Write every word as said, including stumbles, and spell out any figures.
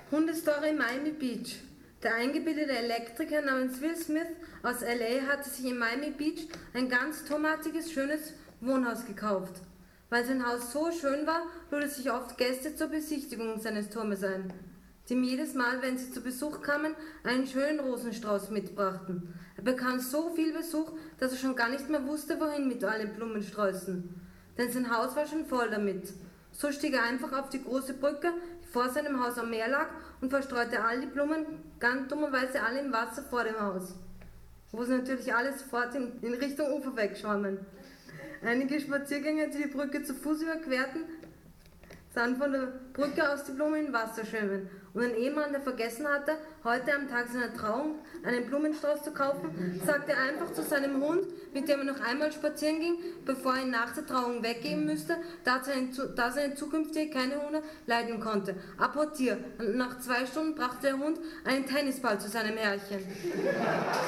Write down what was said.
Hundestory Miami Beach. Der eingebildete Elektriker namens Will Smith aus L A hatte sich in Miami Beach ein ganz turmartiges, schönes Wohnhaus gekauft. Weil sein Haus so schön war, lud es sich oft Gäste zur Besichtigung seines Turmes ein, die ihm jedes Mal, wenn sie zu Besuch kamen, einen schönen Rosenstrauß mitbrachten. Er bekam so viel Besuch, dass er schon gar nicht mehr wusste, wohin mit allen Blumensträußen. Denn sein Haus war schon voll damit. So stieg er einfach auf die große Brücke, die vor seinem Haus am Meer lag, und verstreute all die Blumen, ganz dummerweise alle im Wasser vor dem Haus, wo sie natürlich alle sofort in, in Richtung Ufer wegschwammen. Einige Spaziergänger, die die Brücke zu Fuß überquerten, sahen von der Brücke aus die Blumen in Wasser schwimmen. Und ein Ehemann, der vergessen hatte, heute am Tag seiner Trauung einen Blumenstrauß zu kaufen, sagte einfach zu seinem Hund, mit dem er noch einmal spazieren ging, bevor er ihn nach der Trauung weggeben müsste, da seine, da seine zukünftige keine Hunde leiden konnte. Apportier. Und nach zwei Stunden brachte der Hund einen Tennisball zu seinem Herrchen.